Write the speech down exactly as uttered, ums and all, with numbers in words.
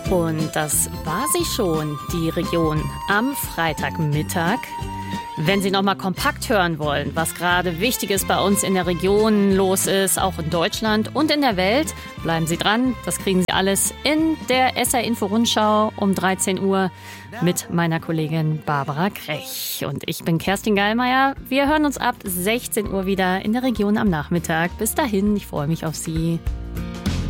Und das war sie schon, die Region am Freitagmittag. Wenn Sie noch mal kompakt hören wollen, was gerade Wichtiges bei uns in der Region los ist, auch in Deutschland und in der Welt, bleiben Sie dran. Das kriegen Sie alles in der S R-Info-Rundschau um dreizehn Uhr mit meiner Kollegin Barbara Krech. Und ich bin Kerstin Geilmeier. Wir hören uns ab sechzehn Uhr wieder in der Region am Nachmittag. Bis dahin, ich freue mich auf Sie.